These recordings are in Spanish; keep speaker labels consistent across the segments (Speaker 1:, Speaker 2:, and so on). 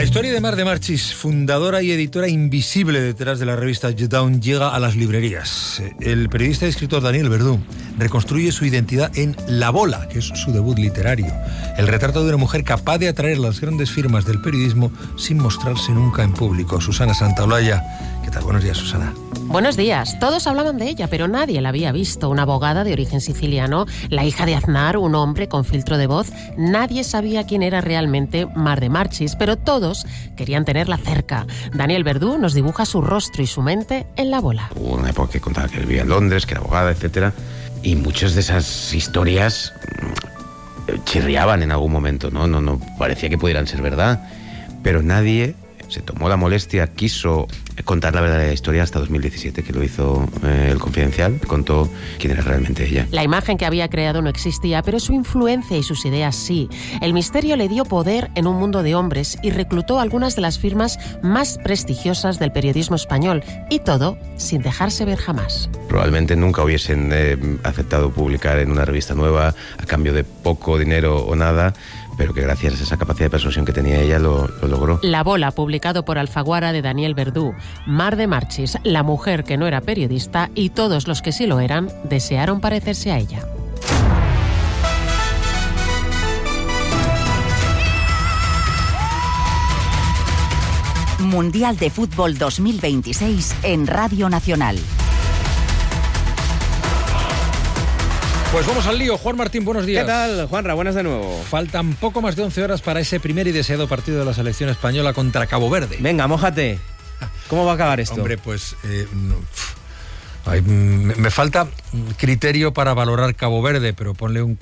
Speaker 1: historia de Mar de Marchis, fundadora y editora invisible detrás de la revista Down, llega a las librerías. El periodista y escritor Daniel Verdú reconstruye su identidad en La Bola, que es su debut literario. El retrato de una mujer capaz de atraer las grandes firmas del periodismo sin mostrarse nunca en público. Susana Santaolalla. ¿Qué tal? Buenos días, Susana.
Speaker 2: Buenos días. Todos hablaban de ella, pero nadie la había visto. Una abogada de origen siciliano, la hija de Aznar, un hombre con filtro de voz. Nadie sabía quién era realmente Mar de Marchis, pero todos querían tenerla cerca. Daniel Verdú nos dibuja su rostro y su mente en La Bola.
Speaker 3: Hubo una época que contaba que vivía en Londres, que era abogada, etcétera, y muchas de esas historias chirriaban en algún momento, no parecía que pudieran ser verdad, pero nadie se tomó la molestia, quiso contar la verdadera historia hasta 2017, que lo hizo El Confidencial, contó quién era realmente ella.
Speaker 2: La imagen que había creado no existía, pero su influencia y sus ideas sí. El misterio le dio poder en un mundo de hombres y reclutó algunas de las firmas más prestigiosas del periodismo español, y todo sin dejarse ver jamás.
Speaker 3: Probablemente nunca hubiesen aceptado publicar en una revista nueva a cambio de poco dinero o nada, pero que gracias a esa capacidad de persuasión que tenía ella lo logró.
Speaker 2: La Bola, publicado por Alfaguara, de Daniel Verdú. Mar de Marchis, la mujer que no era periodista, y todos los que sí lo eran desearon parecerse a ella.
Speaker 4: Mundial de Fútbol 2026 en Radio Nacional.
Speaker 1: Pues vamos al lío. Juan Martín, buenos días.
Speaker 5: ¿Qué tal, Juanra? Buenas de nuevo.
Speaker 1: Faltan poco más de 11 horas para ese primer y deseado partido de la selección española contra Cabo Verde.
Speaker 5: Venga, mójate. ¿Cómo va a acabar esto?
Speaker 1: Hombre, pues me falta criterio para valorar Cabo Verde, pero ponle un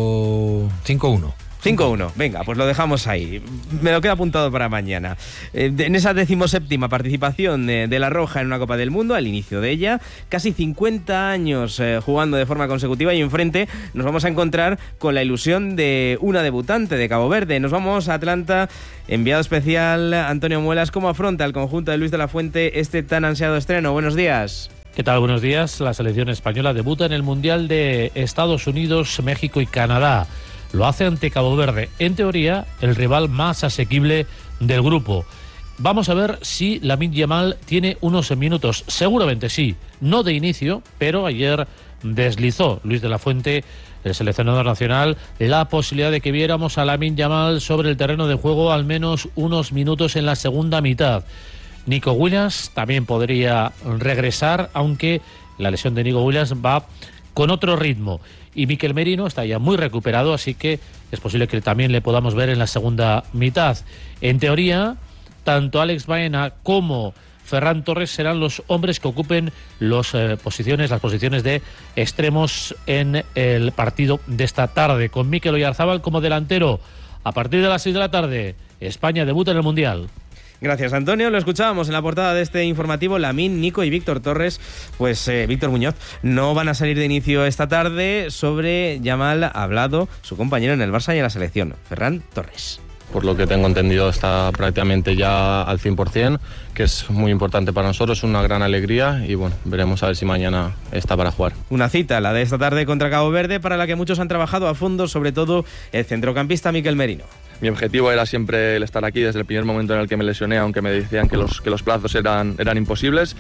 Speaker 1: 4-5-1.
Speaker 5: 5-1, venga, pues lo dejamos ahí. Me lo queda apuntado para mañana. En esa 17ª participación de La Roja en una Copa del Mundo, al inicio de ella, casi 50 años jugando de forma consecutiva, y enfrente nos vamos a encontrar con la ilusión de una debutante de Cabo Verde. Nos vamos a Atlanta. Enviado especial Antonio Muelas, ¿cómo afronta el conjunto de Luis de la Fuente este tan ansiado estreno? Buenos días.
Speaker 6: ¿Qué tal? Buenos días. La selección española debuta en el Mundial de Estados Unidos, México y Canadá. Lo hace ante Cabo Verde, en teoría el rival más asequible del grupo. Vamos a ver si Lamine Yamal tiene unos minutos. Seguramente sí, no de inicio, pero ayer deslizó Luis de la Fuente, el seleccionador nacional, la posibilidad de que viéramos a Lamine Yamal sobre el terreno de juego al menos unos minutos en la segunda mitad. Nico Williams también podría regresar, aunque la lesión de Nico Williams va con otro ritmo. Y Mikel Merino está ya muy recuperado, así que es posible que también le podamos ver en la segunda mitad. En teoría, tanto Alex Baena como Ferran Torres serán los hombres que ocupen las posiciones de extremos en el partido de esta tarde, con Mikel Oyarzábal como delantero. A partir de las 6 de la tarde, España debuta en el Mundial.
Speaker 5: Gracias, Antonio. Lo escuchábamos en la portada de este informativo. Lamine, Nico y Víctor Torres, Víctor Muñoz, no van a salir de inicio esta tarde. Sobre Yamal ha hablado su compañero en el Barça y en la selección, Ferran Torres.
Speaker 7: Por lo que tengo entendido, está prácticamente ya al 100%, que es muy importante para nosotros, una gran alegría, y bueno, veremos a ver si mañana está para jugar.
Speaker 5: Una cita, la de esta tarde contra Cabo Verde, para la que muchos han trabajado a fondo, sobre todo el centrocampista Mikel Merino.
Speaker 7: Mi objetivo era siempre el estar aquí desde el primer momento en el que me lesioné, aunque me decían que los plazos eran imposibles.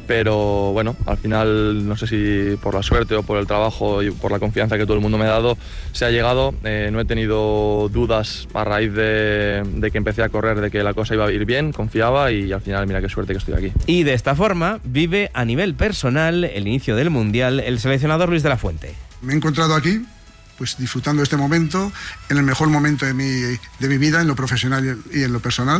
Speaker 7: Pero bueno, al final, no sé si por la suerte o por el trabajo y por la confianza que todo el mundo me ha dado, se ha llegado. No he tenido dudas a raíz de que empecé a correr, de que la cosa iba a ir bien, confiaba, y al final mira qué suerte que estoy aquí.
Speaker 5: Y de esta forma vive a nivel personal el inicio del Mundial el seleccionador Luis de la Fuente.
Speaker 8: Me he encontrado aquí, pues disfrutando de este momento, en el mejor momento de mi vida, en lo profesional y en lo personal,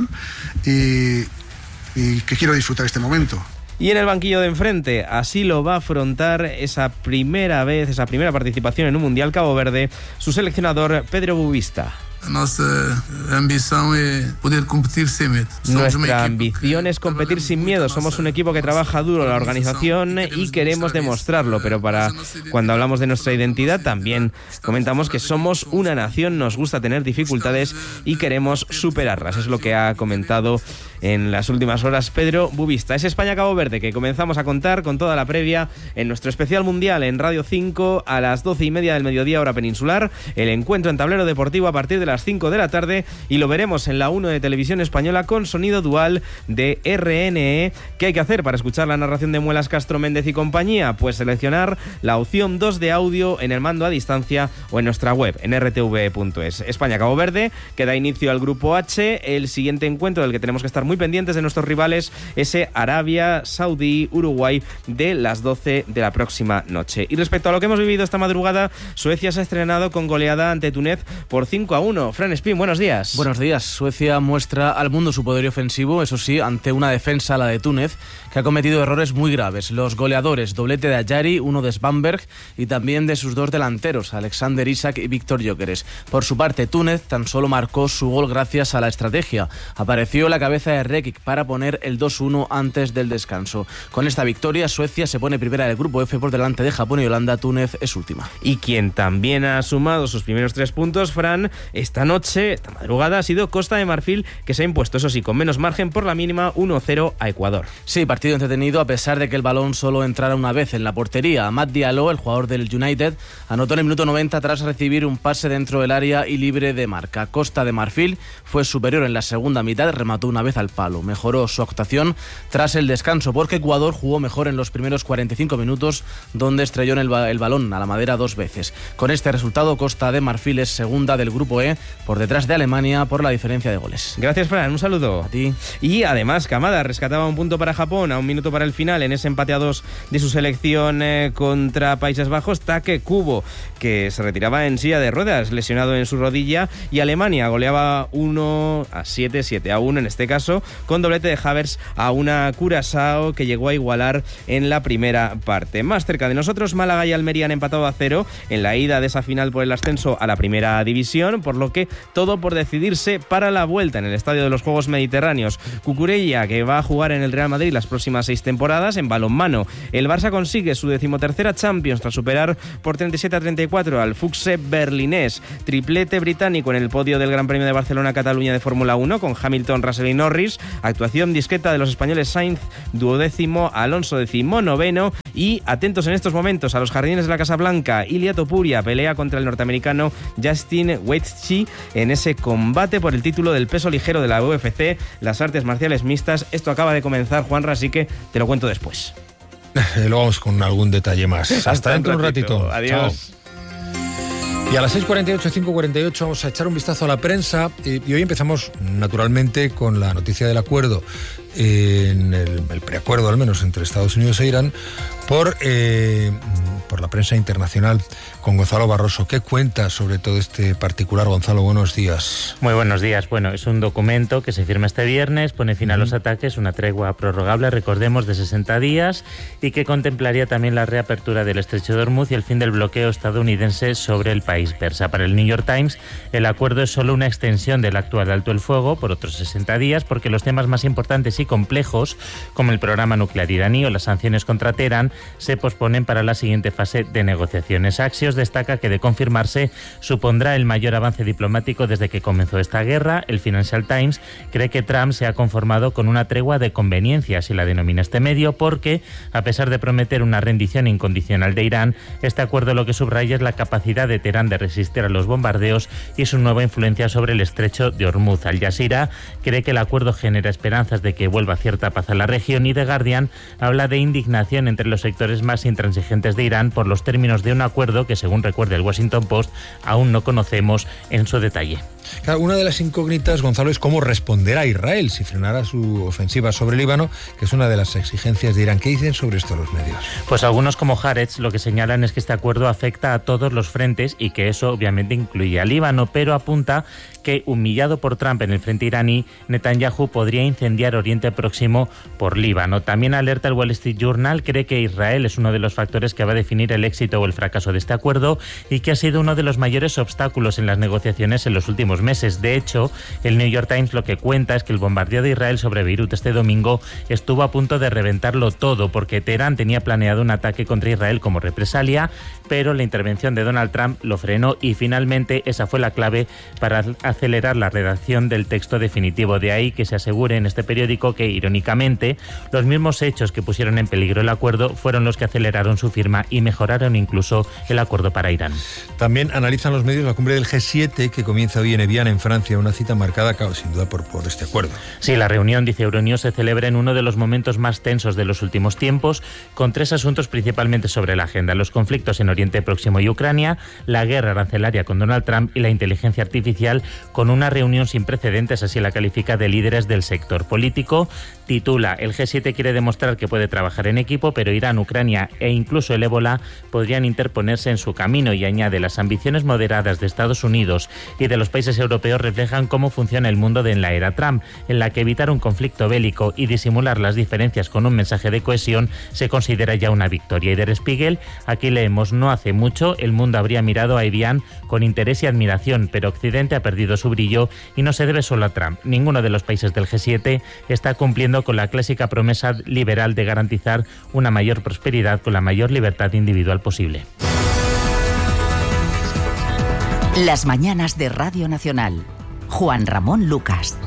Speaker 8: y que quiero disfrutar este momento.
Speaker 5: Y en el banquillo de enfrente, así lo va a afrontar esa primera participación en un Mundial Cabo Verde, su seleccionador Pedro Bubista.
Speaker 9: Nuestra ambición es poder competir sin miedo.
Speaker 5: Nuestra ambición es competir sin miedo. Somos un equipo que trabaja duro la organización y queremos demostrarlo, pero cuando hablamos de nuestra identidad también comentamos que somos una nación, nos gusta tener dificultades y queremos superarlas. Es lo que ha comentado en las últimas horas Pedro Bubista. Es España-Cabo Verde, que comenzamos a contar con toda la previa en nuestro especial mundial en Radio 5 a las 12:30 del mediodía, hora peninsular. El encuentro en tablero deportivo a partir de las 5 de la tarde y lo veremos en la 1 de Televisión Española con sonido dual de RNE. ¿Qué hay que hacer para escuchar la narración de Muelas, Castro, Méndez y compañía? Pues seleccionar la opción 2 de audio en el mando a distancia o en nuestra web en rtv.es. España-Cabo Verde, que da inicio al grupo H. El siguiente encuentro del que tenemos que estar muy pendientes de nuestros rivales, ese Arabia Saudí, Uruguay, de las 12 de la próxima noche. Y respecto a lo que hemos vivido esta madrugada, Suecia se ha estrenado con goleada ante Túnez por 5-1. Fran Espín, buenos días.
Speaker 10: Buenos días. Suecia muestra al mundo su poderío ofensivo, eso sí, ante una defensa, la de Túnez, que ha cometido errores muy graves. Los goleadores, doblete de Ayari, uno de Svanberg y también de sus dos delanteros, Alexander Isak y Víctor Gyökeres. Por su parte, Túnez tan solo marcó su gol gracias a la estrategia. Apareció la cabeza de Rekic para poner el 2-1 antes del descanso. Con esta victoria, Suecia se pone primera del grupo F por delante de Japón y Holanda. Túnez es última.
Speaker 5: Y quien también ha sumado sus primeros 3 puntos, Fran, esta madrugada, ha sido Costa de Marfil, que se ha impuesto, eso sí, con menos margen por la mínima, 1-0 a Ecuador.
Speaker 10: Sí, partido entretenido a pesar de que el balón solo entrara una vez en la portería. Amad Diallo, el jugador del United, anotó en el minuto 90 tras recibir un pase dentro del área y libre de marca. Costa de Marfil fue superior en la segunda mitad, remató una vez al palo. Mejoró su actuación tras el descanso porque Ecuador jugó mejor en los primeros 45 minutos, donde estrelló en el balón a la madera 2 veces. Con este resultado, Costa de Marfil es segunda del grupo E, por detrás de Alemania por la diferencia de goles.
Speaker 5: Gracias, Fran, un saludo.
Speaker 10: A ti.
Speaker 5: Y además, Kamada rescataba un punto para Japón a un minuto para el final en ese empate a 2 de su selección contra Países Bajos. Take Kubo, que se retiraba en silla de ruedas, lesionado en su rodilla, y Alemania goleaba 7-1 en este caso, con doblete de Havertz a una Curazao que llegó a igualar en la primera parte. Más cerca de nosotros, Málaga y Almería han empatado a 0 en la ida de esa final por el ascenso a la primera división, por lo que todo por decidirse para la vuelta en el Estadio de los Juegos Mediterráneos. Cucurella, que va a jugar en el Real Madrid las próximas 6 temporadas. En balonmano, el Barça consigue su 13ª Champions tras superar por 37-34 al Fuxe berlinés. Triplete británico en el podio del Gran Premio de Barcelona-Cataluña de Fórmula 1 con Hamilton, Russell y Norris. Actuación discreta de los españoles Sainz, 12º, Alonso 19º. Y atentos en estos momentos a los jardines de la Casa Blanca. Ilia Topuria pelea contra el norteamericano Justin Gaethje en ese combate por el título del peso ligero de la UFC, las artes marciales mixtas. Esto acaba de comenzar, Juanra, así que te lo cuento después.
Speaker 1: Lo vamos con algún detalle más. Hasta dentro de un ratito.
Speaker 5: Adiós.
Speaker 1: Chao. Y a las 6:48, 5:48 vamos a echar un vistazo a la prensa y hoy empezamos naturalmente con la noticia del acuerdo, en el preacuerdo al menos entre Estados Unidos e Irán por la prensa internacional, con Gonzalo Barroso. ¿Qué cuenta sobre todo este particular, Gonzalo? Buenos días.
Speaker 11: Muy buenos días. Bueno, es un documento que se firma este viernes, pone fin a los ataques, una tregua prorrogable, recordemos, de 60 días y que contemplaría también la reapertura del estrecho de Hormuz y el fin del bloqueo estadounidense sobre el país persa. Para el New York Times, el acuerdo es solo una extensión del actual alto el fuego por otros 60 días porque los temas más importantes y complejos, como el programa nuclear iraní o las sanciones contra Teherán, se posponen para la siguiente fase de negociaciones. Axios destaca que, de confirmarse, supondrá el mayor avance diplomático desde que comenzó esta guerra. El Financial Times cree que Trump se ha conformado con una tregua de conveniencia, así la denomina este medio, porque, a pesar de prometer una rendición incondicional de Irán, este acuerdo lo que subraya es la capacidad de Teherán de resistir a los bombardeos y su nueva influencia sobre el estrecho de Hormuz. Al Jazeera cree que el acuerdo genera esperanzas de que vuelva cierta paz a la región, y The Guardian habla de indignación entre los sectores más intransigentes de Irán por los términos de un acuerdo que, según recuerda el Washington Post, aún no conocemos en su detalle.
Speaker 1: Claro, una de las incógnitas, Gonzalo, es cómo responderá Israel si frenara su ofensiva sobre Líbano, que es una de las exigencias de Irán. ¿Qué dicen sobre esto los medios?
Speaker 11: Pues algunos, como Haaretz, lo que señalan es que este acuerdo afecta a todos los frentes y que eso obviamente incluye a Líbano, pero apunta que, humillado por Trump en el frente iraní, Netanyahu podría incendiar Oriente Próximo por Líbano. También alerta el Wall Street Journal, cree que Israel es uno de los factores que va a definir el éxito o el fracaso de este acuerdo y que ha sido uno de los mayores obstáculos en las negociaciones en los últimos próximos meses. De hecho, el New York Times lo que cuenta es que el bombardeo de Israel sobre Beirut este domingo estuvo a punto de reventarlo todo, porque Teherán tenía planeado un ataque contra Israel como represalia, pero la intervención de Donald Trump lo frenó y finalmente esa fue la clave para acelerar la redacción del texto definitivo. De ahí que se asegure en este periódico que, irónicamente, los mismos hechos que pusieron en peligro el acuerdo fueron los que aceleraron su firma y mejoraron incluso el acuerdo para Irán.
Speaker 1: También analizan los medios la cumbre del G7 que comienza hoy en Evian, en Francia, una cita marcada, claro, sin duda por este acuerdo.
Speaker 11: Sí, la reunión, dice Euronews, se celebra en uno de los momentos más tensos de los últimos tiempos, con 3 asuntos principalmente sobre la agenda: los conflictos en Oriente Próximo y Ucrania, la guerra arancelaria con Donald Trump y la inteligencia artificial, con una reunión sin precedentes, así la califica, de líderes del sector político. Titula: el G7 quiere demostrar que puede trabajar en equipo, pero Irán, Ucrania e incluso el ébola podrían interponerse en su camino, y añade: las ambiciones moderadas de Estados Unidos y de los países europeos reflejan cómo funciona el mundo en la era Trump, en la que evitar un conflicto bélico y disimular las diferencias con un mensaje de cohesión se considera ya una victoria. Y Der Spiegel, aquí leemos: no hace mucho el mundo habría mirado a Evian con interés y admiración, pero Occidente ha perdido su brillo y no se debe solo a Trump. Ninguno de los países del G7 está cumpliendo con la clásica promesa liberal de garantizar una mayor prosperidad con la mayor libertad individual posible.
Speaker 4: Las mañanas de Radio Nacional. Juan Ramón Lucas.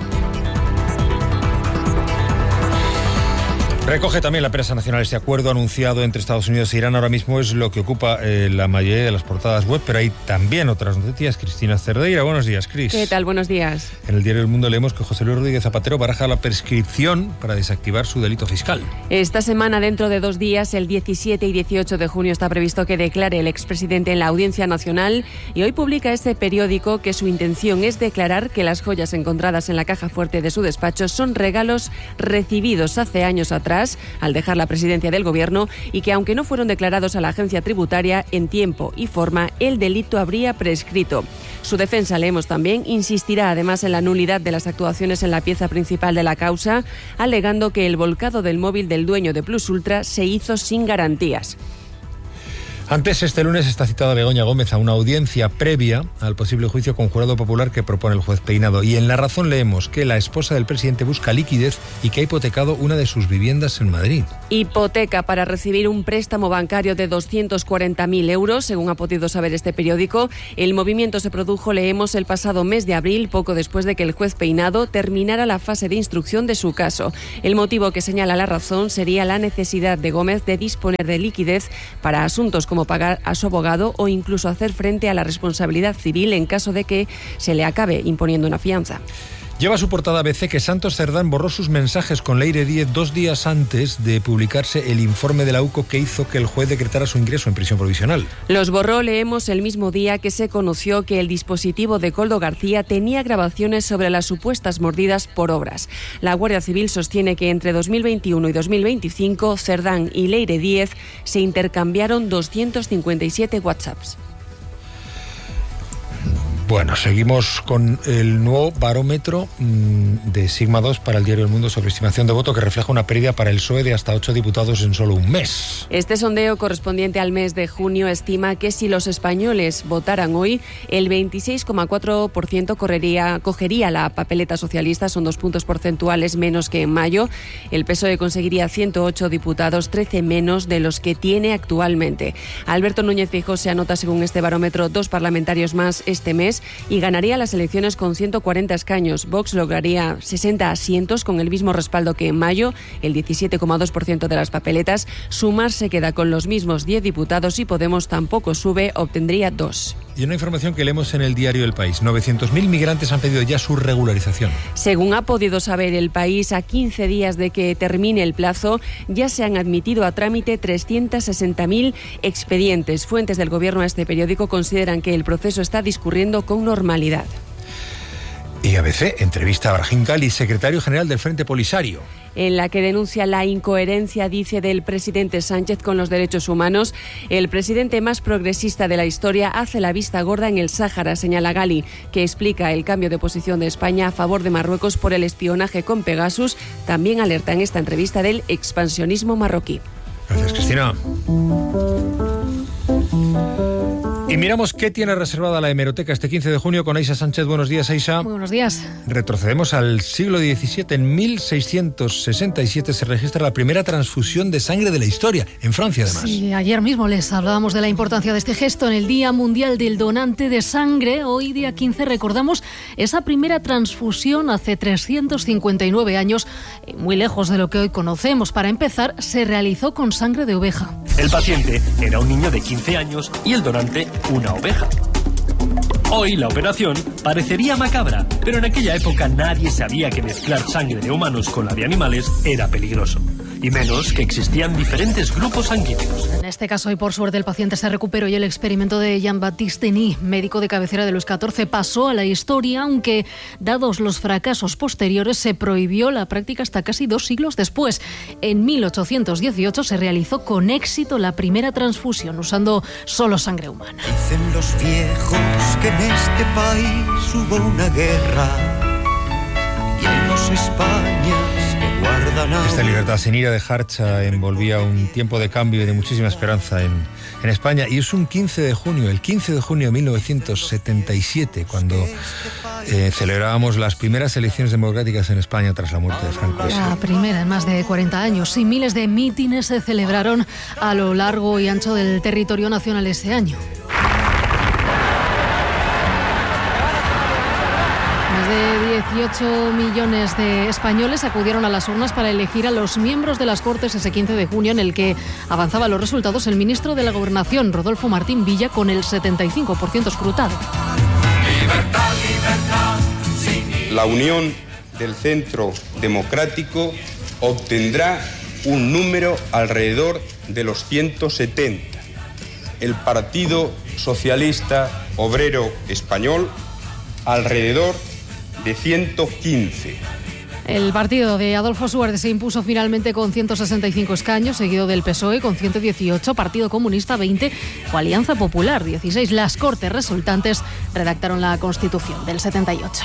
Speaker 1: Recoge también la prensa nacional este acuerdo anunciado entre Estados Unidos e Irán. Ahora mismo es lo que ocupa la mayoría de las portadas web, pero hay también otras noticias. Cristina Cerdeira, buenos días, Cris.
Speaker 12: ¿Qué tal? Buenos días.
Speaker 1: En el diario El Mundo leemos que José Luis Rodríguez Zapatero baraja la prescripción para desactivar su delito fiscal.
Speaker 12: Esta semana, dentro de 2 días, el 17 y 18 de junio, está previsto que declare el expresidente en la Audiencia Nacional, y hoy publica este periódico que su intención es declarar que las joyas encontradas en la caja fuerte de su despacho son regalos recibidos hace años atrás al dejar la presidencia del gobierno, y que aunque no fueron declarados a la agencia tributaria en tiempo y forma, el delito habría prescrito. Su defensa, leemos también, insistirá además en la nulidad de las actuaciones en la pieza principal de la causa, alegando que el volcado del móvil del dueño de Plus Ultra se hizo sin garantías.
Speaker 1: Antes, este lunes está citada Begoña Gómez a una audiencia previa al posible juicio con jurado popular que propone el juez Peinado. Y en La Razón leemos que la esposa del presidente busca liquidez y que ha hipotecado una de sus viviendas en Madrid.
Speaker 12: Hipoteca para recibir un préstamo bancario de 240.000 euros, según ha podido saber este periódico. El movimiento se produjo, leemos, el pasado mes de abril, poco después de que el juez Peinado terminara la fase de instrucción de su caso. El motivo que señala La Razón sería la necesidad de Gómez de disponer de liquidez para asuntos como pagar a su abogado o incluso hacer frente a la responsabilidad civil en caso de que se le acabe imponiendo una fianza.
Speaker 1: Lleva su portada ABC que Santos Cerdán borró sus mensajes con Leire Díez 2 días antes de publicarse el informe de la UCO que hizo que el juez decretara su ingreso en prisión provisional.
Speaker 12: Los borró, leemos, el mismo día que se conoció que el dispositivo de Koldo García tenía grabaciones sobre las supuestas mordidas por Obras. La Guardia Civil sostiene que entre 2021 y 2025 Cerdán y Leire Díez se intercambiaron 257 WhatsApps.
Speaker 1: Bueno, seguimos con el nuevo barómetro de Sigma 2 para el diario El Mundo sobre estimación de voto, que refleja una pérdida para el PSOE de hasta 8 diputados en solo un mes.
Speaker 12: Este sondeo, correspondiente al mes de junio, estima que si los españoles votaran hoy, el 26,4% cogería la papeleta socialista, son 2 puntos porcentuales menos que en mayo. El PSOE conseguiría 108 diputados, 13 menos de los que tiene actualmente. Alberto Núñez Feijóo se anota, según este barómetro, 2 parlamentarios más este mes y ganaría las elecciones con 140 escaños. Vox lograría 60 asientos con el mismo respaldo que en mayo, el 17,2% de las papeletas. Sumar se queda con los mismos 10 diputados y Podemos tampoco sube, obtendría 2.
Speaker 1: Y una información que leemos en el diario El País: 900.000 migrantes han pedido ya su regularización.
Speaker 12: Según ha podido saber El País, a 15 días de que termine el plazo, ya se han admitido a trámite 360.000 expedientes. Fuentes del gobierno a este periódico consideran que el proceso está discurriendo con normalidad.
Speaker 1: Y ABC entrevista a Brahim Gali, secretario general del Frente Polisario,
Speaker 12: en la que denuncia la incoherencia, dice, del presidente Sánchez con los derechos humanos. El presidente más progresista de la historia hace la vista gorda en el Sáhara, señala Gali, que explica el cambio de posición de España a favor de Marruecos por el espionaje con Pegasus. También alerta en esta entrevista del expansionismo marroquí.
Speaker 1: Gracias, Cristina. Y miramos qué tiene reservada la hemeroteca este 15 de junio con Aisha Sánchez. Buenos días, Aisha.
Speaker 13: Muy buenos días.
Speaker 1: Retrocedemos al siglo XVII. En 1667 se registra la primera transfusión de sangre de la historia, en Francia además.
Speaker 13: Sí, ayer mismo les hablábamos de la importancia de este gesto en el Día Mundial del Donante de Sangre. Hoy, día 15, recordamos esa primera transfusión hace 359 años, muy lejos de lo que hoy conocemos. Para empezar, se realizó con sangre de oveja.
Speaker 14: El paciente era un niño de 15 años y el donante una oveja. Hoy la operación parecería macabra, pero en aquella época nadie sabía que mezclar sangre de humanos con la de animales era peligroso, y menos que existían diferentes grupos sanguíneos.
Speaker 13: En este caso, y por suerte, el paciente se recuperó y el experimento de Jean-Baptiste Denis, médico de cabecera de Luis XIV, pasó a la historia, aunque, dados los fracasos posteriores, se prohibió la práctica hasta casi 2 siglos después. En 1818 se realizó con éxito la primera transfusión, usando solo sangre humana.
Speaker 15: Dicen los viejos que en este país hubo una guerra y hay 2 Españas que guardan a...
Speaker 1: Esta libertad sin ira de Harcha envolvía un tiempo de cambio y de muchísima esperanza en España. Y es un 15 de junio, el 15 de junio de 1977, cuando celebrábamos las primeras elecciones democráticas en España tras la muerte de Franco.
Speaker 13: La primera en más de 40 años. Y miles de mítines se celebraron a lo largo y ancho del territorio nacional ese año. Más de 18 millones de españoles acudieron a las urnas para elegir a los miembros de las Cortes ese 15 de junio, en el que avanzaba los resultados el ministro de la Gobernación, Rodolfo Martín Villa, con el 75% escrutado.
Speaker 16: La Unión del Centro Democrático obtendrá un número alrededor de los 170. El Partido Socialista Obrero Español alrededor de 115.
Speaker 13: El partido de Adolfo Suárez se impuso finalmente con 165 escaños, seguido del PSOE con 118, Partido Comunista 20 o Alianza Popular 16. Las Cortes resultantes redactaron la Constitución del 78.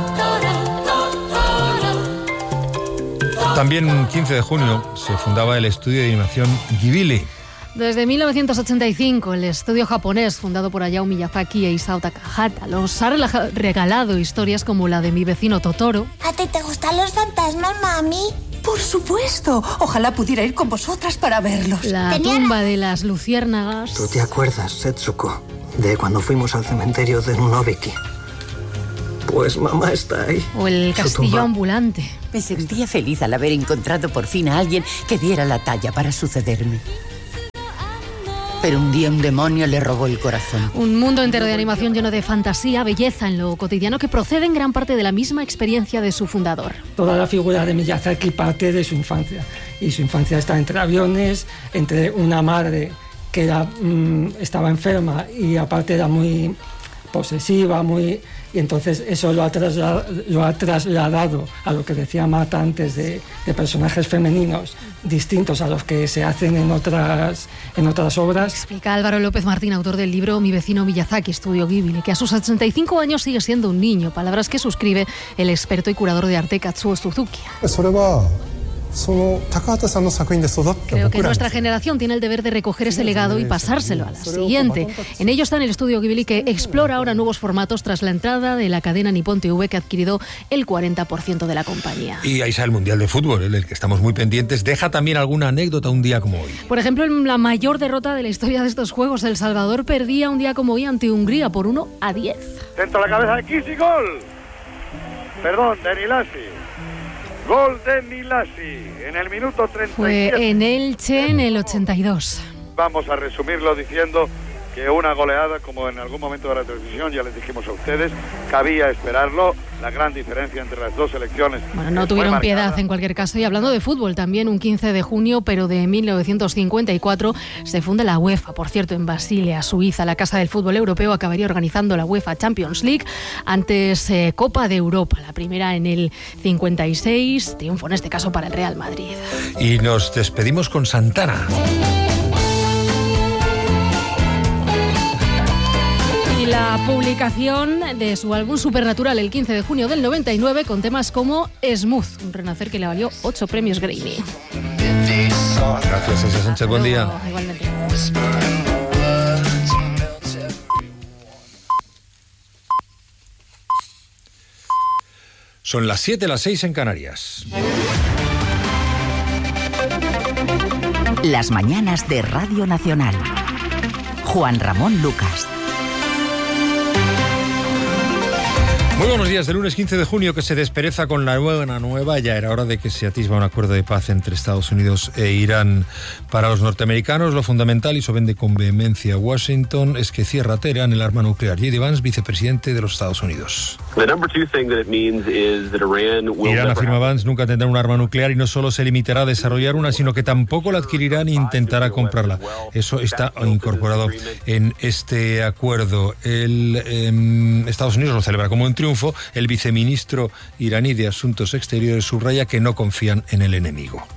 Speaker 1: También un 15 de junio se fundaba el estudio de animación Ghibli.
Speaker 13: Desde 1985, el estudio japonés, fundado por Hayao Miyazaki e Isao Takahata, los ha regalado historias como la de Mi vecino Totoro.
Speaker 17: ¿A ti te gustan los fantasmas, mami?
Speaker 18: Por supuesto. Ojalá pudiera ir con vosotras para verlos.
Speaker 13: La tumba de las luciérnagas.
Speaker 19: ¿Tú te acuerdas, Setsuko, de cuando fuimos al cementerio de Nunobiki? Pues mamá está ahí.
Speaker 13: O el castillo ambulante.
Speaker 20: Me sentía feliz al haber encontrado por fin a alguien que diera la talla para sucederme. Pero un día un demonio le robó el corazón.
Speaker 13: Un mundo entero de animación lleno de fantasía, belleza en lo cotidiano, que procede en gran parte de la misma experiencia de su fundador.
Speaker 21: Toda la figura de Miyazaki parte de su infancia. Y su infancia está entre aviones, entre una madre que estaba enferma y aparte era muy posesiva, y entonces eso lo ha trasladado a lo que decía Marta antes de personajes femeninos distintos a los que se hacen en otras obras.
Speaker 13: Explica Álvaro López Martín, autor del libro Mi vecino Miyazaki, Estudio Ghibli, que a sus 85 años sigue siendo un niño, palabras que suscribe el experto y curador de arte Katsuo Suzuki. Creo que nuestra generación tiene el deber de recoger ese legado y pasárselo a la siguiente. En ello está en el estudio Ghibli, que explora ahora nuevos formatos tras la entrada de la cadena Nippon TV, que ha adquirido el 40% de la compañía.
Speaker 1: Y ahí está el Mundial de Fútbol, del que estamos muy pendientes. Deja también alguna anécdota un día como hoy.
Speaker 13: Por ejemplo, en la mayor derrota de la historia de estos Juegos, El Salvador perdía un día como hoy ante Hungría por 1-10.
Speaker 22: Dentro de la cabeza de Kisi, gol. Perdón, de Nilasi. Gol de Nilasi en el minuto 37.
Speaker 13: Fue en Elche en el 82.
Speaker 22: Vamos a resumirlo diciendo que una goleada, como en algún momento de la transmisión ya les dijimos a ustedes, cabía esperarlo. La gran diferencia entre las dos selecciones.
Speaker 13: Bueno, no tuvieron piedad en cualquier caso. Y hablando de fútbol, también un 15 de junio, pero de 1954, se funda la UEFA. Por cierto, en Basilea, Suiza, la Casa del Fútbol Europeo acabaría organizando la UEFA Champions League, antes Copa de Europa, la primera en el 56, triunfo en este caso para el Real Madrid.
Speaker 1: Y nos despedimos con Santana.
Speaker 13: La publicación de su álbum Supernatural el 15 de junio del 99, con temas como Smooth, un renacer que le valió 8 premios Grammy.
Speaker 1: Gracias, Aisha Sánchez, buen día.
Speaker 13: Igualmente.
Speaker 1: Son las 7, las 6 en Canarias.
Speaker 4: Las mañanas de Radio Nacional. Juan Ramón Lucas.
Speaker 1: Muy buenos días. Del lunes 15 de junio, que se despereza con la nueva. Ya era hora de que se atisba un acuerdo de paz entre Estados Unidos e Irán. Para los norteamericanos, lo fundamental, y eso vende con vehemencia Washington, es que cierra Teherán el arma nuclear. J.D. Vance, vicepresidente de los Estados Unidos. Irán, afirma Vance, nunca tendrá un arma nuclear, y no solo se limitará a desarrollar una, sino que tampoco la adquirirá ni intentará comprarla. Eso está incorporado en este acuerdo. Estados Unidos lo celebra como un triunfo. El viceministro iraní de Asuntos Exteriores subraya que no confían en el enemigo.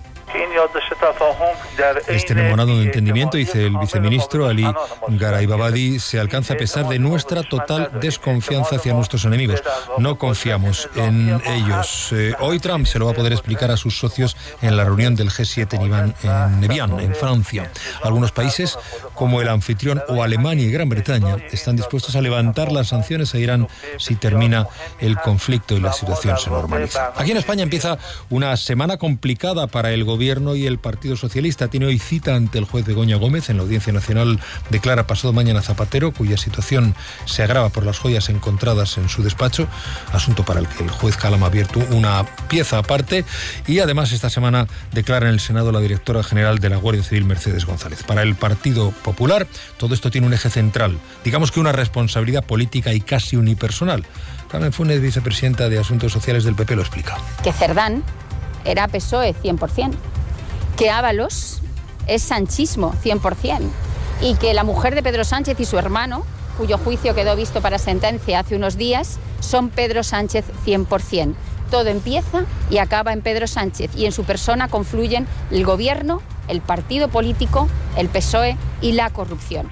Speaker 1: Este memorando de entendimiento, dice el viceministro Ali Gharibabadi, se alcanza a pesar de nuestra total desconfianza hacia nuestros enemigos. No confiamos en ellos. Hoy Trump se lo va a poder explicar a sus socios en la reunión del G7 en Evian, en Francia. Algunos países, como el anfitrión o Alemania y Gran Bretaña, están dispuestos a levantar las sanciones a Irán si termina el conflicto y la situación se normaliza. Aquí en España empieza una semana complicada para el gobierno y el Partido Socialista. Tiene hoy cita ante el juez Begoña Gómez en la Audiencia Nacional. Declara pasado mañana Zapatero, cuya situación se agrava por las joyas encontradas en su despacho, asunto para el que el juez Calama ha abierto una pieza aparte. Y además esta semana declara en el Senado la directora general de la Guardia Civil, Mercedes González. Para el Partido Popular todo esto tiene un eje central, digamos que una responsabilidad política y casi unipersonal. Carmen Funes, vicepresidenta de Asuntos Sociales del PP, lo explica.
Speaker 2: Que Cerdán era PSOE 100%, que Ábalos es sanchismo 100%, y que la mujer de Pedro Sánchez y su hermano, cuyo juicio quedó visto para sentencia hace unos días, son Pedro Sánchez 100%. Todo empieza y acaba en Pedro Sánchez, y en su persona confluyen el gobierno, el partido político, el PSOE y la corrupción.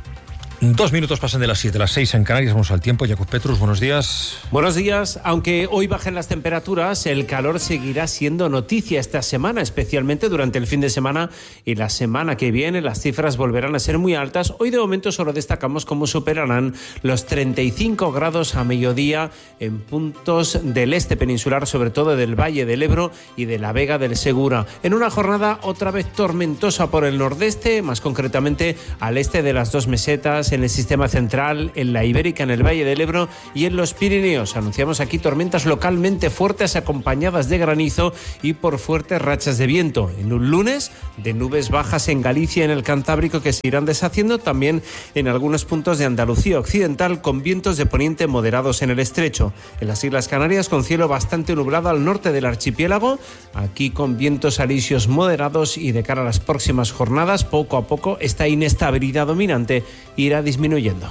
Speaker 1: 2 minutos pasan de las 7, las 6 en Canarias. Vamos al tiempo. Jakub Petrus, buenos días.
Speaker 3: Buenos días. Aunque hoy bajen las temperaturas, el calor seguirá siendo noticia esta semana, especialmente durante el fin de semana y la semana que viene. Las cifras volverán a ser muy altas. Hoy de momento solo destacamos cómo superarán los 35 grados a mediodía en puntos del este peninsular, sobre todo del Valle del Ebro y de la Vega del Segura. En una jornada otra vez tormentosa por el nordeste, más concretamente al este de las dos mesetas, en el sistema central, en la Ibérica, en el Valle del Ebro y en los Pirineos. Anunciamos aquí tormentas localmente fuertes acompañadas de granizo y por fuertes rachas de viento. En un lunes de nubes bajas en Galicia y en el Cantábrico que se irán deshaciendo, también en algunos puntos de Andalucía Occidental, con vientos de poniente moderados en el estrecho. En las Islas Canarias con cielo bastante nublado al norte del archipiélago, aquí con vientos alisios moderados, y de cara a las próximas jornadas poco a poco esta inestabilidad dominante irá disminuyendo.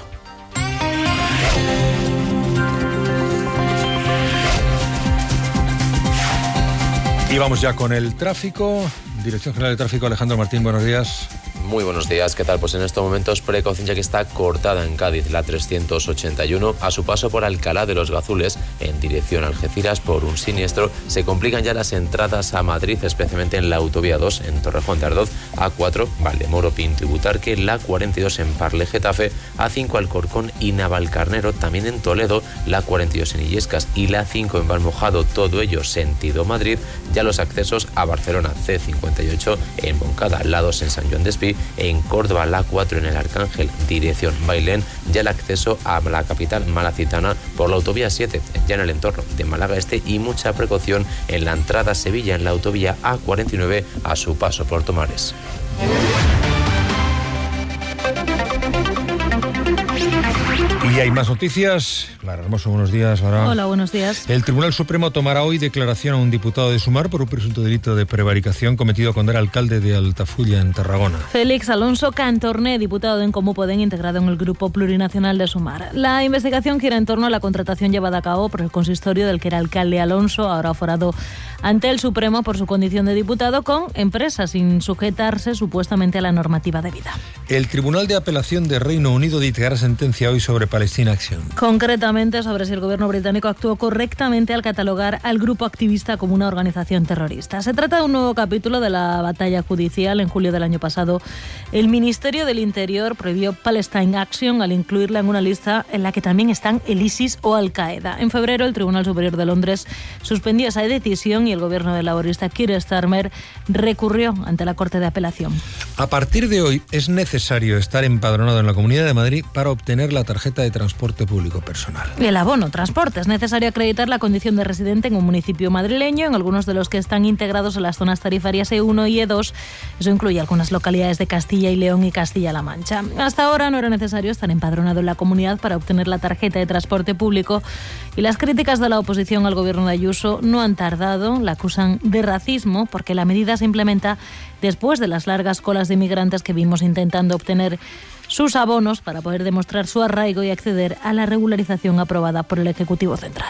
Speaker 1: Y vamos ya con el tráfico. Dirección General de Tráfico, Alejandro Martín, buenos días.
Speaker 23: Muy buenos días, ¿qué tal? Pues en estos momentos precaución, ya que está cortada en Cádiz la 381 a su paso por Alcalá de los Gazules en dirección a Algeciras por un siniestro. Se complican ya las entradas a Madrid, especialmente en la autovía 2 en Torrejón de Ardoz, A4 Valdemoro, Pinto y Butarque, la 42 en Parle, Getafe, A5 Alcorcón y Navalcarnero, también en Toledo, la 42 en Illescas y la 5 en Valmojado, todo ello sentido Madrid. Ya los accesos a Barcelona, C58 en Moncada, la 2 en San Joan d'Espí, en Córdoba la 4 en el Arcángel, dirección Bailén, ya el acceso a la capital malacitana por la autovía 7, ya en el entorno de Málaga Este, y mucha precaución en la entrada a Sevilla en la autovía A49 a su paso por Tomares.
Speaker 1: Y hay más noticias. Clara Hermoso, buenos días. Ahora,
Speaker 24: hola, buenos días.
Speaker 1: El Tribunal Supremo tomará hoy declaración a un diputado de Sumar por un presunto delito de prevaricación cometido cuando era alcalde de Altafulla, en Tarragona.
Speaker 24: Félix Alonso Cantorné, diputado de En Comú Podem, integrado en el Grupo Plurinacional de Sumar. La investigación gira en torno a la contratación llevada a cabo por el consistorio del que era alcalde Alonso, ahora aforado ante el Supremo por su condición de diputado con empresa, sin sujetarse supuestamente a la normativa debida.
Speaker 1: El Tribunal de Apelación de Reino Unido dictará sentencia hoy sobre Palestine Action.
Speaker 24: Concretamente sobre si el gobierno británico actuó correctamente al catalogar al grupo activista como una organización terrorista. Se trata de un nuevo capítulo de la batalla judicial. En julio del año pasado, el Ministerio del Interior prohibió Palestine Action al incluirla en una lista en la que también están el ISIS o Al-Qaeda. En febrero, el Tribunal Superior de Londres suspendió esa decisión y el gobierno del laborista Keir Starmer recurrió ante la Corte de Apelación.
Speaker 1: A partir de hoy es necesario estar empadronado en la Comunidad de Madrid para obtener la tarjeta de transporte público personal.
Speaker 24: El abono transporte. Es necesario acreditar la condición de residente en un municipio madrileño, en algunos de los que están integrados en las zonas tarifarias E1 y E2. Eso incluye algunas localidades de Castilla y León y Castilla-La Mancha. Hasta ahora no era necesario estar empadronado en la comunidad para obtener la tarjeta de transporte público y las críticas de la oposición al gobierno de Ayuso no han tardado. La acusan de racismo porque la medida se implementa después de las largas colas de inmigrantes que vimos intentando obtener sus abonos para poder demostrar su arraigo y acceder a la regularización aprobada por el Ejecutivo Central.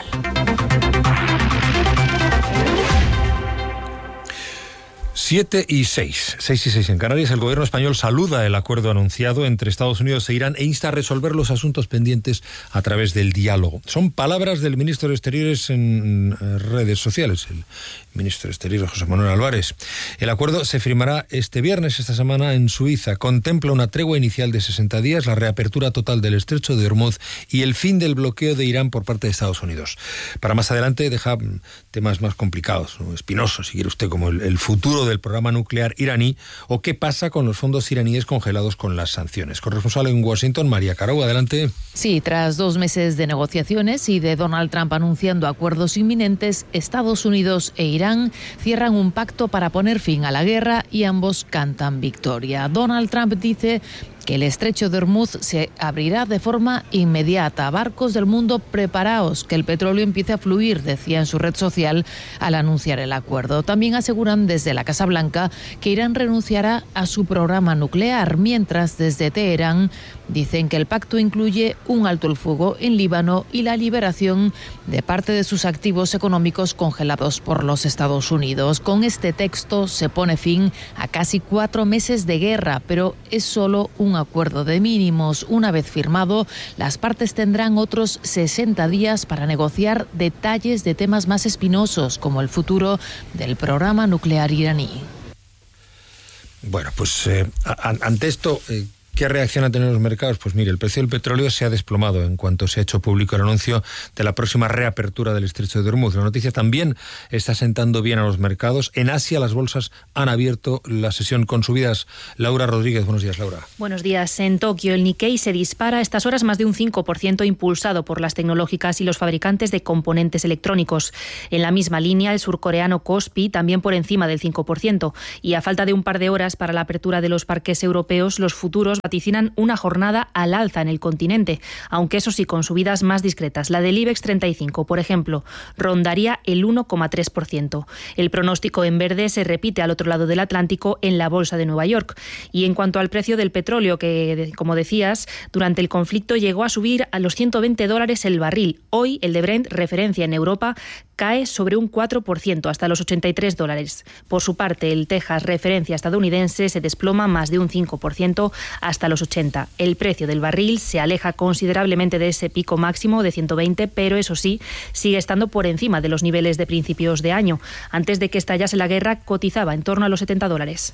Speaker 1: 6:06 en Canarias. El gobierno español saluda el acuerdo anunciado entre Estados Unidos e Irán e insta a resolver los asuntos pendientes a través del diálogo. Son palabras del ministro de Exteriores en redes sociales, el ministro de Exteriores José Manuel Álvarez. El acuerdo se firmará este viernes, esta semana, en Suiza. Contempla una tregua inicial de 60 días, la reapertura total del estrecho de Hormuz y el fin del bloqueo de Irán por parte de Estados Unidos. Para más adelante deja temas más complicados, ¿no? Espinosos, si quiere usted, como el futuro del programa nuclear iraní o qué pasa con los fondos iraníes congelados con las sanciones. Corresponsal en Washington, María Carau, adelante.
Speaker 6: Sí, tras 2 meses de negociaciones y de Donald Trump anunciando acuerdos inminentes, Estados Unidos e Irán cierran un pacto para poner fin a la guerra y ambos cantan victoria. Donald Trump dice que el estrecho de Hormuz se abrirá de forma inmediata. Barcos del mundo, preparaos, que el petróleo empiece a fluir, decía en su red social al anunciar el acuerdo. También aseguran desde la Casa Blanca que Irán renunciará a su programa nuclear, mientras desde Teherán dicen que el pacto incluye un alto el fuego en Líbano y la liberación de parte de sus activos económicos congelados por los Estados Unidos. Con este texto se pone fin a casi 4 meses de guerra, pero es solo un acuerdo de mínimos. Una vez firmado, las partes tendrán otros 60 días para negociar detalles de temas más espinosos, como el futuro del programa nuclear iraní.
Speaker 1: Bueno, pues ante esto, ¿qué reacción han tenido los mercados? Pues mire, el precio del petróleo se ha desplomado en cuanto se ha hecho público el anuncio de la próxima reapertura del estrecho de Hormuz. La noticia también está sentando bien a los mercados. En Asia las bolsas han abierto la sesión con subidas. Laura Rodríguez, buenos días, Laura.
Speaker 7: Buenos días. En Tokio el Nikkei se dispara a estas horas más de un 5%, impulsado por las tecnológicas y los fabricantes de componentes electrónicos. En la misma línea, el surcoreano Kospi también por encima del 5%. Y a falta de un par de horas para la apertura de los parques europeos, los futuros vaticinan una jornada al alza en el continente, aunque eso sí con subidas más discretas. La del IBEX 35, por ejemplo, rondaría el 1,3%. El pronóstico en verde se repite al otro lado del Atlántico en la bolsa de Nueva York. Y en cuanto al precio del petróleo, que como decías, durante el conflicto llegó a subir a los $120 el barril. Hoy el de Brent, referencia en Europa, cae sobre un 4% hasta los $83. Por su parte, el Texas, referencia estadounidense, se desploma más de un 5% hasta los 80. El precio del barril se aleja considerablemente de ese pico máximo de 120, pero eso sí, sigue estando por encima de los niveles de principios de año. Antes de que estallase la guerra, cotizaba en torno a los $70.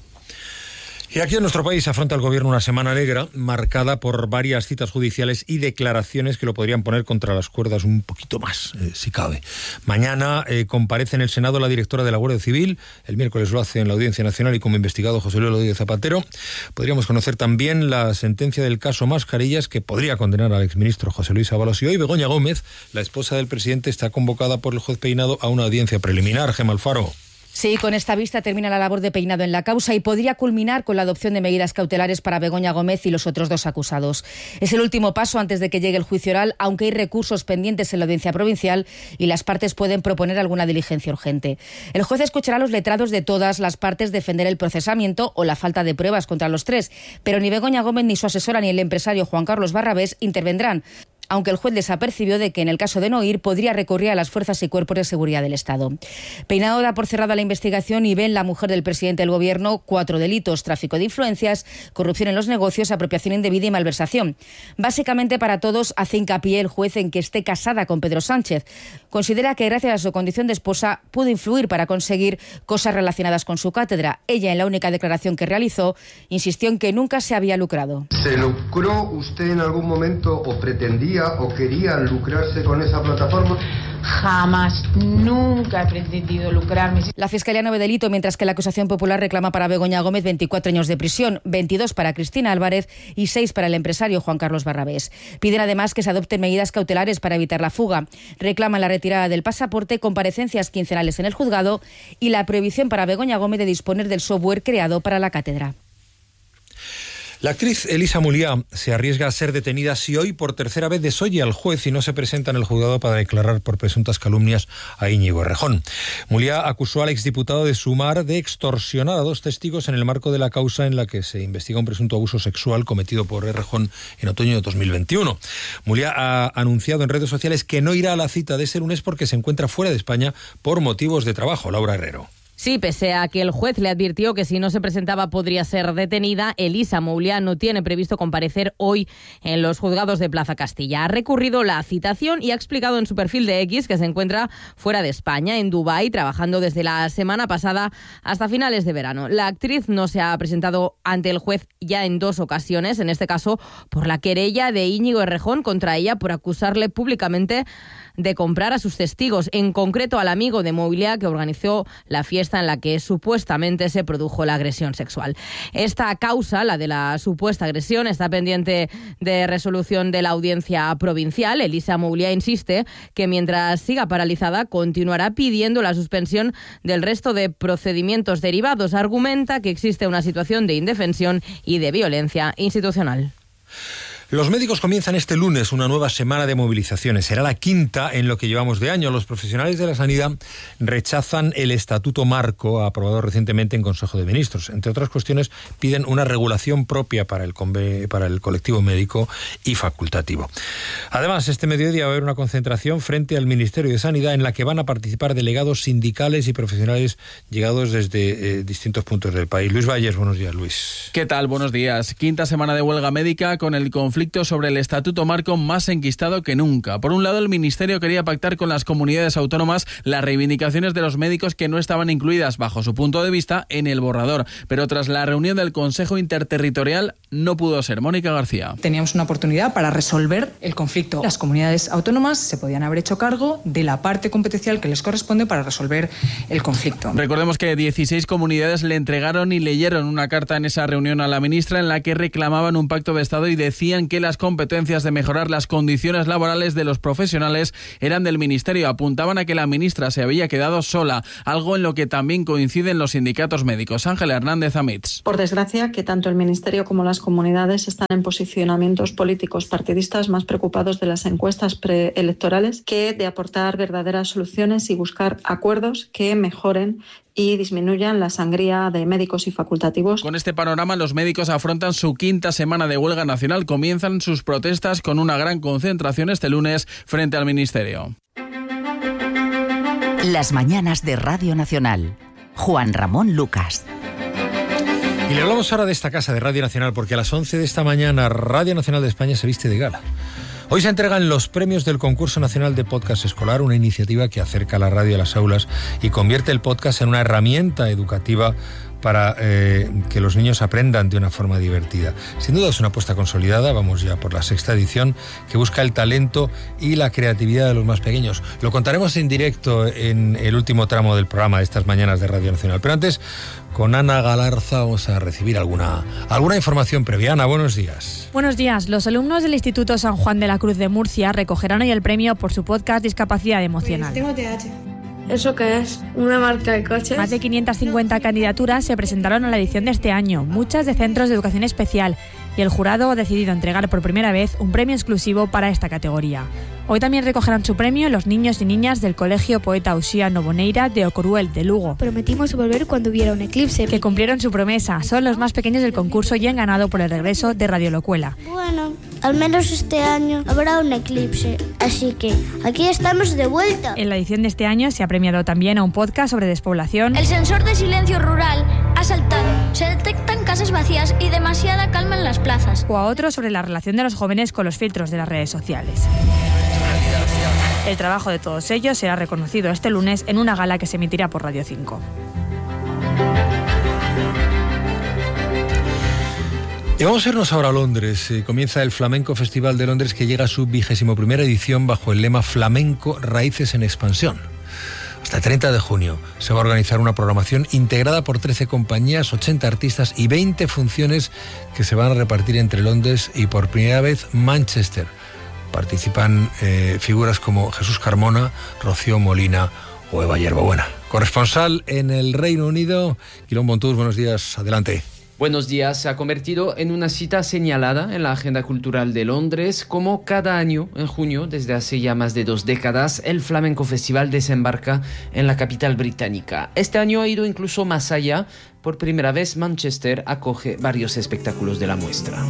Speaker 1: Y aquí en nuestro país afronta el gobierno una semana negra marcada por varias citas judiciales y declaraciones que lo podrían poner contra las cuerdas un poquito más, si cabe. Mañana comparece en el Senado la directora de la Guardia Civil, el miércoles lo hace en la Audiencia Nacional y como investigado José Luis Rodríguez Zapatero. Podríamos conocer también la sentencia del caso Mascarillas que podría condenar al exministro José Luis Ábalos. Y hoy Begoña Gómez, la esposa del presidente, está convocada por el juez Peinado a una audiencia preliminar. Gemma Alfaro.
Speaker 8: Sí, con esta vista termina la labor de Peinado en la causa y podría culminar con la adopción de medidas cautelares para Begoña Gómez y los otros 2 acusados. Es el último paso antes de que llegue el juicio oral, aunque hay recursos pendientes en la audiencia provincial y las partes pueden proponer alguna diligencia urgente. El juez escuchará a los letrados de todas las partes defender el procesamiento o la falta de pruebas contra los 3, pero ni Begoña Gómez ni su asesora ni el empresario Juan Carlos Barrabés intervendrán. aunque el juez desapercibió de que en el caso de no ir podría recurrir a las fuerzas y cuerpos de seguridad del Estado. Peinado da por cerrada la investigación y ve en la mujer del presidente del Gobierno 4 delitos: tráfico de influencias, corrupción en los negocios, apropiación indebida y malversación. Básicamente para todos hace hincapié el juez en que esté casada con Pedro Sánchez. Considera que gracias a su condición de esposa pudo influir para conseguir cosas relacionadas con su cátedra. Ella, en la única declaración que realizó, insistió en que nunca se había lucrado.
Speaker 5: ¿Se lucró usted en algún momento o pretendía o quería lucrarse con esa plataforma?
Speaker 9: Jamás, nunca he pretendido lucrarme.
Speaker 8: La Fiscalía no ve delito, mientras que la acusación popular reclama para Begoña Gómez 24 años de prisión, 22 para Cristina Álvarez y 6 para el empresario Juan Carlos Barrabés. Piden además que se adopten medidas cautelares para evitar la fuga. Reclaman la retirada del pasaporte, comparecencias quincenales en el juzgado y la prohibición para Begoña Gómez de disponer del software creado para la cátedra.
Speaker 1: La actriz Elisa Muliá se arriesga a ser detenida si hoy por tercera vez desoye al juez y no se presenta en el juzgado para declarar por presuntas calumnias a Íñigo Errejón. Muliá acusó al exdiputado de Sumar de extorsionar a 2 testigos en el marco de la causa en la que se investiga un presunto abuso sexual cometido por Errejón en otoño de 2021. Muliá ha anunciado en redes sociales que no irá a la cita de ese lunes porque se encuentra fuera de España por motivos de trabajo. Laura Herrero.
Speaker 10: Sí, pese a que el juez le advirtió que si no se presentaba podría ser detenida, Elisa Muliá no tiene previsto comparecer hoy en los juzgados de Plaza Castilla. Ha recurrido la citación y ha explicado en su perfil de X que se encuentra fuera de España, en Dubái, trabajando desde la semana pasada hasta finales de verano. La actriz no se ha presentado ante el juez ya en 2 ocasiones, en este caso por la querella de Íñigo Errejón contra ella por acusarle públicamente de comprar a sus testigos, en concreto al amigo de Muliá que organizó la fiesta en la que supuestamente se produjo la agresión sexual. Esta causa, la de la supuesta agresión, está pendiente de resolución de la audiencia provincial. Elisa Muliá insiste que mientras siga paralizada continuará pidiendo la suspensión del resto de procedimientos derivados. Argumenta que existe una situación de indefensión y de violencia institucional.
Speaker 1: Los médicos comienzan este lunes una nueva semana de movilizaciones. Será la 5ª en lo que llevamos de año. Los profesionales de la sanidad rechazan el Estatuto Marco aprobado recientemente en Consejo de Ministros. Entre otras cuestiones, piden una regulación propia para el colectivo médico y facultativo. Además, este mediodía va a haber una concentración frente al Ministerio de Sanidad en la que van a participar delegados sindicales y profesionales llegados desde distintos puntos del país. Luis Valles, buenos días, Luis.
Speaker 11: ¿Qué tal? Buenos días. 5ª semana de huelga médica con el conflicto sobre el Estatuto Marco más enquistado que nunca. Por un lado, el Ministerio quería pactar con las comunidades autónomas las reivindicaciones de los médicos que no estaban incluidas, bajo su punto de vista, en el borrador. Pero tras la reunión del Consejo Interterritorial no pudo ser. Mónica García.
Speaker 25: Teníamos una oportunidad para resolver el conflicto. Las comunidades autónomas se podían haber hecho cargo de la parte competencial que les corresponde para resolver el conflicto.
Speaker 11: Recordemos que 16 comunidades le entregaron y leyeron una carta en esa reunión a la ministra en la que reclamaban un pacto de Estado y decían que las competencias de mejorar las condiciones laborales de los profesionales eran del Ministerio. Apuntaban a que la ministra se había quedado sola, algo en lo que también coinciden los sindicatos médicos. Ángela Hernández Amits.
Speaker 26: Por desgracia, que tanto el Ministerio como las comunidades están en posicionamientos políticos partidistas más preocupados de las encuestas preelectorales que de aportar verdaderas soluciones y buscar acuerdos que mejoren y disminuyan la sangría de médicos y facultativos.
Speaker 11: Con este panorama, los médicos afrontan su 5ª semana de huelga nacional. Comienzan sus protestas con una gran concentración este lunes frente al Ministerio.
Speaker 4: Las mañanas de Radio Nacional. Juan Ramón Lucas.
Speaker 1: Y le hablamos ahora de esta casa de Radio Nacional porque a las 11 de esta mañana Radio Nacional de España se viste de gala. Hoy se entregan los premios del Concurso Nacional de Podcast Escolar, una iniciativa que acerca la radio a las aulas y convierte el podcast en una herramienta educativa para que los niños aprendan de una forma divertida. Sin duda es una apuesta consolidada, vamos ya por la 6ª edición, que busca el talento y la creatividad de los más pequeños. Lo contaremos en directo en el último tramo del programa de estas mañanas de Radio Nacional. Pero antes, con Ana Galarza vamos a recibir alguna información previa. Ana, buenos días.
Speaker 27: Buenos días. Los alumnos del Instituto San Juan de la Cruz de Murcia recogerán hoy el premio por su podcast Discapacidad Emocional.
Speaker 28: Pues tengo TH. ¿Eso qué es? ¿Una marca de coches?
Speaker 27: Más de 550 candidaturas se presentaron a la edición de este año, muchas de centros de educación especial, y el jurado ha decidido entregar por primera vez un premio exclusivo para esta categoría. Hoy también recogerán su premio los niños y niñas del Colegio Poeta Uxía Noboneira de Ocoruel, de Lugo.
Speaker 28: Prometimos volver cuando hubiera un eclipse.
Speaker 27: Que cumplieron su promesa. Son los más pequeños del concurso y han ganado por el regreso de Radio Locuela.
Speaker 28: Bueno, al menos este año habrá un eclipse, así que aquí estamos de vuelta.
Speaker 27: En la edición de este año se ha premiado también a un podcast sobre despoblación.
Speaker 28: El sensor de silencio rural ha saltado. Se detectan casas vacías y demasiada calma en las plazas.
Speaker 27: O a otro sobre la relación de los jóvenes con los filtros de las redes sociales. El trabajo de todos ellos será reconocido este lunes en una gala que se emitirá por Radio 5.
Speaker 1: Y vamos a irnos ahora a Londres. Comienza el Flamenco Festival de Londres, que llega a su 21ª edición bajo el lema Flamenco Raíces en Expansión. Hasta el 30 de junio se va a organizar una programación integrada por 13 compañías, 80 artistas y 20 funciones que se van a repartir entre Londres y por primera vez Manchester. Participan figuras como Jesús Carmona, Rocío Molina o Eva Hierbabuena. Corresponsal en el Reino Unido, Quilón Montús, buenos días, adelante.
Speaker 12: Buenos días. Se ha convertido en una cita señalada en la agenda cultural de Londres, como cada año en junio, desde hace ya más de 2 décadas, el Flamenco Festival desembarca en la capital británica. Este año ha ido incluso más allá. Por primera vez, Manchester acoge varios espectáculos de la muestra.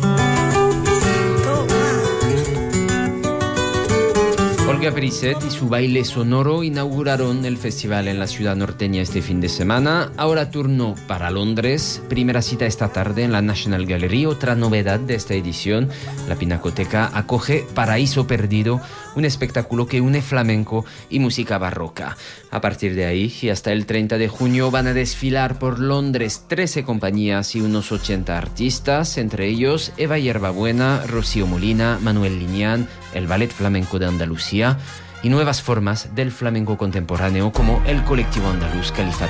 Speaker 12: Olga Briset y su baile sonoro inauguraron el festival en la ciudad norteña este fin de semana. Ahora turno para Londres. Primera cita esta tarde en la National Gallery. Otra novedad de esta edición, la Pinacoteca acoge Paraíso Perdido, un espectáculo que une flamenco y música barroca. A partir de ahí y hasta el 30 de junio van a desfilar por Londres 13 compañías y unos 80 artistas, entre ellos Eva Hierbabuena, Rocío Molina, Manuel Liñán, el Ballet Flamenco de Andalucía y nuevas formas del flamenco contemporáneo como el colectivo andaluz Califat